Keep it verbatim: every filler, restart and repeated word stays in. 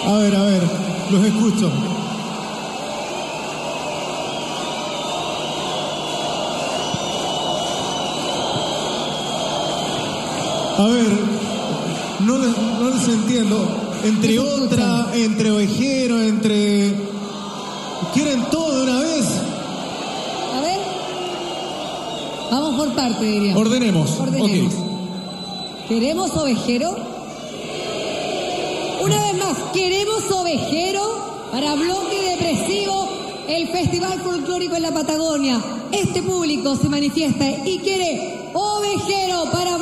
A ver, a ver, los escucho. A ver, no les, no les entiendo. Entre otra, entre ovejero, entre... ¿Quieren todo de una vez? A ver. Vamos por parte, diría. Ordenemos. Ordenemos. Okay. ¿Queremos ovejero? Una vez más, ¿queremos ovejero? Para Bloque Depresivo, el Festival Folclórico en la Patagonia. Este público se manifiesta y quiere ovejero para